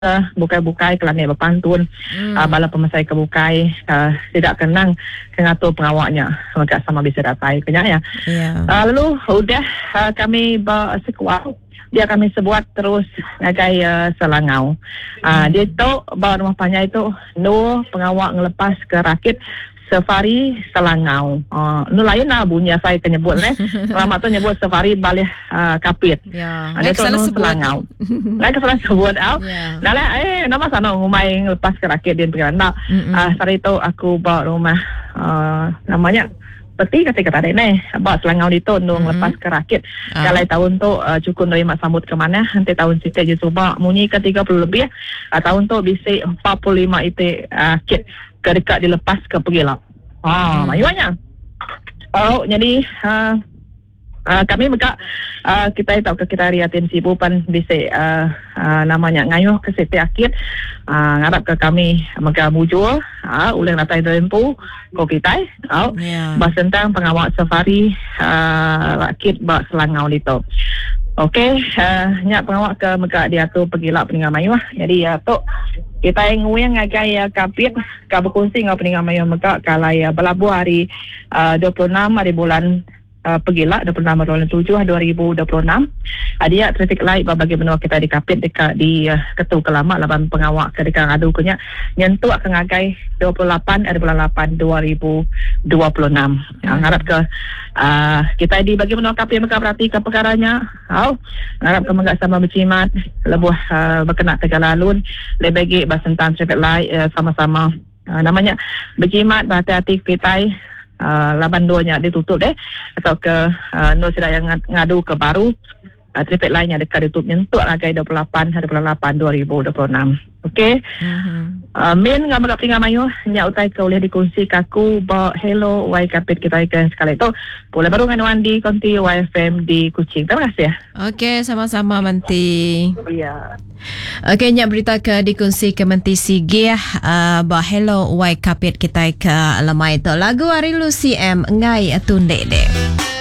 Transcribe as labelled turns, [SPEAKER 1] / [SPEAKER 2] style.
[SPEAKER 1] bukai-bukai kelangit berpantun bala pemasai ke bukai tidak kenang kengatur pengawaknya maka sama bisa datai kenyak ya. Lalu udah kami sekuat dia kami sebuat terus ngagai Selangau. Dia tu bawa rumah panjang itu pengawak ngelepas ke rakit Safari Selangau. Nu lain lah bunyi saya nyebut Selamat tu nyebut Safari balik Kapit. Dia tu Selangau. Lain kesalah sebut Dah lah nama sana ngumai lepas ke rakit dia pergi nak. Hari tu aku bawa rumah namanya peti kata ni bawa Selangau di tu nung lepas ke rakit. Kalau tahun tu cukup dari mak sambut ke mana nanti tahun situ je cuba munyi ke 30 lebih tahun tu bisa 45 itu kit ke dekat dilepas ke pergi lah. Mayuannya. Jadi kami mereka kita tahu ke kita riatin sibu pan bisa namanya ngayuh ke situ akhir ngarap ke kami mereka mujur ulang natai tempu ko kita bahas tentang pengawak safari rakit bak Selangau itu. Okey, nyak pengawak ke mereka dia tu pergi lah peninggal mayu jadi tu kita yang ngagai Kapit ka berkongsi dengan peninggal mayu mereka kalau berlabuh hari 26 hari bulan pergilah 26 bulan 7 2026 dia traffic light bagi benua kita di Kapit dekat di Ketu Kelamat laban pengawak ke dekat ngadu kunya nyentuh ke ngagai 28 hari bulan 8 2026 ngarap ke kita di bagi benua Kapit mereka perhati ke perkaranya ngarap ke mereka sama bercimat lebuh berkenaan tegalalun lebih bagi basentang traffic light sama-sama namanya bercimat berhati-hati kita laban duanya ditutup atau ke sila yang ngadu ke baru traffic lainnya dekat ditutup nyentuh lagai 28 hari bulan 8 2026. Okey. Min ngamak tinggal mayu nya utai ke boleh dikongsi kaku bawa hello wai Kapit kita ikan sekali tu boleh baru nganuan di konti YFM di Kuching. Terima kasih ya.
[SPEAKER 2] Okey, sama-sama Menti.
[SPEAKER 1] Ya.
[SPEAKER 2] Okey, nyak berita ke dikongsi ke Menti Sigih bawa hello wai Kapit kita ke lemai tu lagu Ari Lucy M ngai atun dek.